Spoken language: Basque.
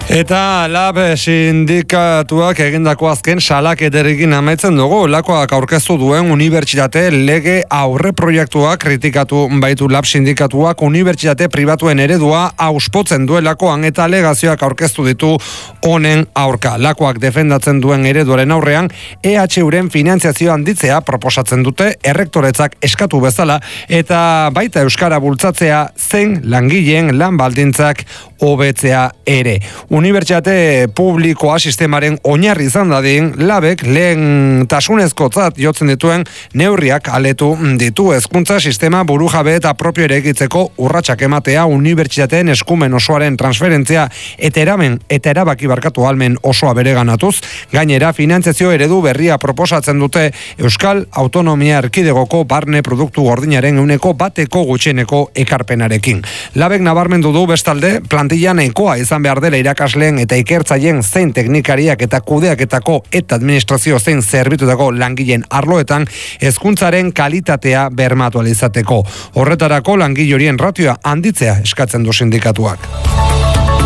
Eta lab sindikatuak egindako azken salaketarekin amaitzen dugu. Lakoak aurkeztu duen unibertsitate lege aurre proiektua kritikatu baitu lab sindikatuak unibertsitate pribatuen eredua auspotzen duelakoan eta alegazioak aurkeztu ditu honen aurka. Lakoak defendatzen duen ereduaren aurrean EHUren finantziazio handitzea proposatzen dute errektoretzak eskatu bezala eta baita euskara bultzatzea zein langileen lan baldintzak hobetzea ere. Unibertsitate publikoa sistemaren oinarri izan dadin, labek lehen tasunezkotzat jotzen dituen neurriak aletu ditu. Hezkuntza sistema burujabe eta propio erekitzeko urratsak ematea, unibertsitateen eskumen osoaren transferentzia eta erabaki barkatu ahalmen osoa bereganatuz. Gainera, finantziazio eredu berria proposatzen dute Euskal Autonomia Erkidegoko barne produktu gordinaren 1% gutxieneko ekarpenarekin. Labek nabarmendu du bestalde, plantilla nahikoa izan behar dela irakasleen eta ikertzaileen zein teknikariak eta kudeaketako eta administrazio zein zerbitutako langileen arloetan hezkuntzaren kalitatea bermatu ahal izateko. Horretarako langile horien ratioa handitzea eskatzen du sindikatuak.